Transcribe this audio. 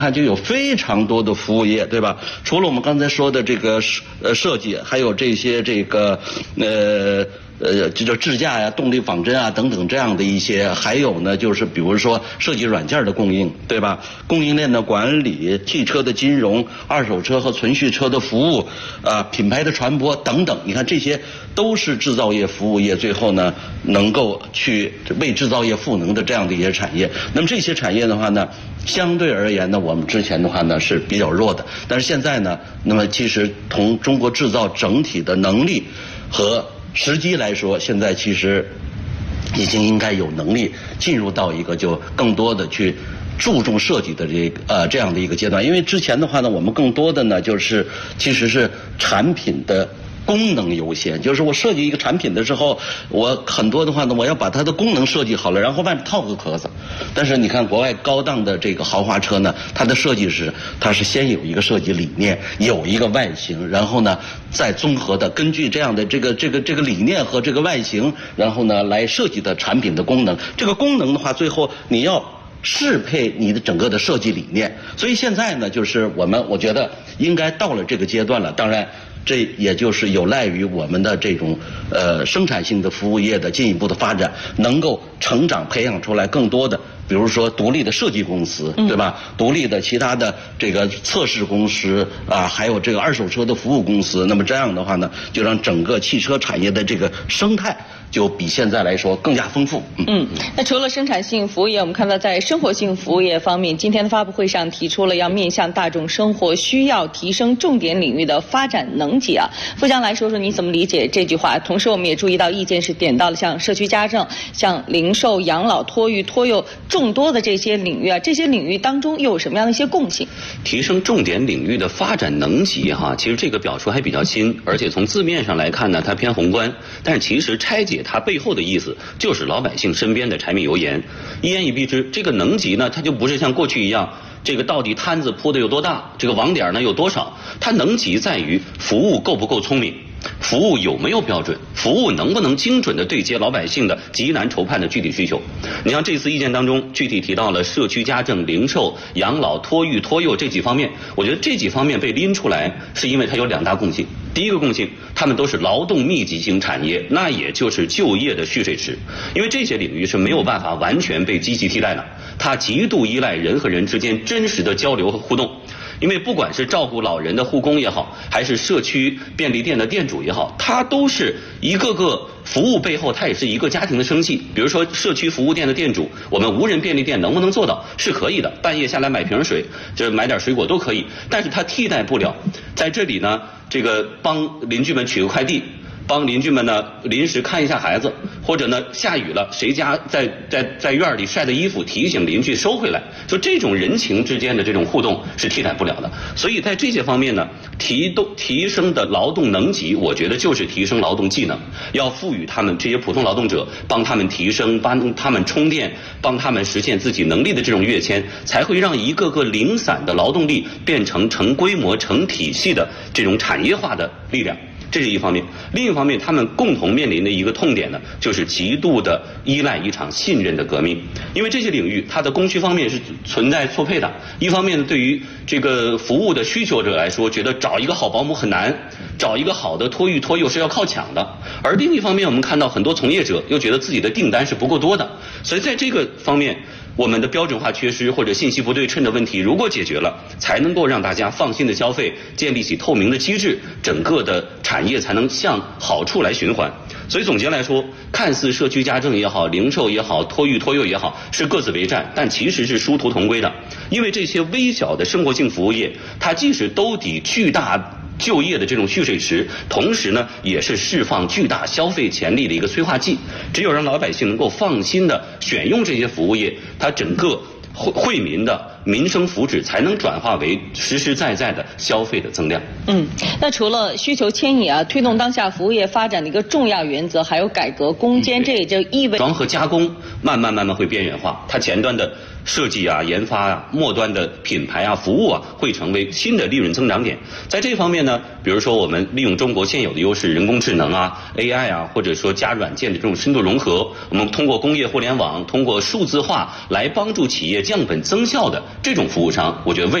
看就有非常多的服务业，对吧？除了我们刚才说的这个设计，还有这些这个这叫智驾呀、动力仿真啊等等这样的一些，还有呢就是比如说设计软件的供应，对吧？供应链的管理、汽车的金融、二手车和存续车的服务，品牌的传播等等，你看这些都是制造业、服务业最后呢能够去为制造业赋能的这样的一些产业。那么这些产业的话呢，相对而言呢，我们之前的话呢是比较弱的，但是现在呢，那么其实从中国制造整体的能力和时机来说，现在其实已经应该有能力进入到一个就更多的去注重设计的这样的一个阶段。因为之前的话呢，我们更多的呢就是其实是产品的功能优先，就是我设计一个产品的时候，我很多的话呢，我要把它的功能设计好了，然后外面套个壳子。但是你看国外高档的这个豪华车呢，它的设计是它是先有一个设计理念，有一个外形，然后呢再综合的根据这样的这个理念和这个外形，然后呢来设计的产品的功能。这个功能的话，最后你要适配你的整个的设计理念。所以现在呢，就是我觉得应该到了这个阶段了。当然这也就是有赖于我们的这种生产性的服务业的进一步的发展，能够成长培养出来更多的比如说独立的设计公司，对吧？独立的其他的这个测试公司啊，还有这个二手车的服务公司。那么这样的话呢，就让整个汽车产业的这个生态就比现在来说更加丰富。 那除了生产性服务业，我们看到在生活性服务业方面，今天的发布会上提出了要面向大众生活需要，提升重点领域的发展能级啊。富江来说说你怎么理解这句话？同时我们也注意到意见是点到了像社区家政、像零售、养老、托育、托幼众多的这些领域啊，这些领域当中又有什么样的一些共性？ 提升重点领域的发展能级哈，其实这个表述还比较新，而且从字面上来看呢，它偏宏观，但是其实拆解它背后的意思就是老百姓身边的柴米油盐，一言以蔽之，这个能级呢，它就不是像过去一样，这个到底摊子铺的有多大，这个网点呢有多少，它能级在于服务够不够聪明，服务有没有标准，服务能不能精准的对接老百姓的极难筹盼的具体需求。你像这次意见当中具体提到了社区家政、零售、养老、托育、托幼这几方面，我觉得这几方面被拎出来是因为它有两大共性。第一个共性，他们都是劳动密集型产业，那也就是就业的蓄水池，因为这些领域是没有办法完全被机器替代的，它极度依赖人和人之间真实的交流和互动。因为不管是照顾老人的护工也好，还是社区便利店的店主也好，它都是一个个服务背后，它也是一个家庭的生计。比如说社区服务店的店主，我们无人便利店能不能做到？是可以的，半夜下来买瓶水，就是买点水果都可以，但是它替代不了在这里呢，这个帮邻居们取个快递，帮邻居们呢临时看一下孩子，或者呢下雨了，谁家在院里晒的衣服，提醒邻居收回来，就这种人情之间的这种互动是替代不了的。所以在这些方面呢，提升的劳动能级，我觉得就是提升劳动技能，要赋予他们这些普通劳动者，帮他们提升，帮他们充电，帮他们实现自己能力的这种跃迁，才会让一个个零散的劳动力变成成规模、成体系的这种产业化的力量。这是一方面，另一方面，他们共同面临的一个痛点呢，就是极度的依赖一场信任的革命。因为这些领域它的供需方面是存在错配的，一方面对于这个服务的需求者来说，觉得找一个好保姆很难，找一个好的托育托幼是要靠抢的，而另一方面，我们看到很多从业者又觉得自己的订单是不够多的，所以在这个方面，我们的标准化缺失或者信息不对称的问题如果解决了，才能够让大家放心的消费，建立起透明的机制，整个的产业才能向好处来循环。所以总结来说，看似社区家政也好，零售也好，托育托幼也好，是各自为战，但其实是殊途同归的。因为这些微小的生活性服务业，它既是兜底巨大就业的这种蓄水池，同时呢，也是释放巨大消费潜力的一个催化剂。只有让老百姓能够放心的选用这些服务业，它整个惠民的民生福祉才能转化为实实在在的消费的增量。 那除了需求迁移啊，推动当下服务业发展的一个重要原则，还有改革攻坚，这也就意味装和加工慢慢会边缘化，它前端的设计啊、研发啊、末端的品牌啊、服务啊，会成为新的利润增长点。在这方面呢，比如说我们利用中国现有的优势，人工智能啊、AI 啊，或者说加软件的这种深度融合，我们通过工业互联网、通过数字化来帮助企业降本增效的这种服务商，我觉得